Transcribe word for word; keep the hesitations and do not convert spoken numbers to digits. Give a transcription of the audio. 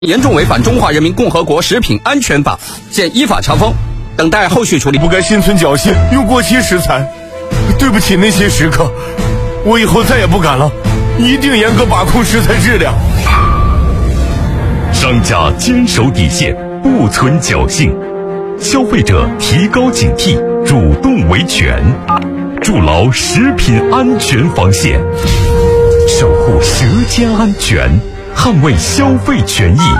严重违反《中华人民共和国食品安全法》，现依法查封，等待后续处理。 不该心存侥幸用过期食材，对不起那些食客，我以后再也不敢了，一定严格把控食材质量。 商家坚守底线，不存侥幸，消费者提高警惕，主动维权，筑牢食品安全防线，守护舌尖安全，捍卫消费权益。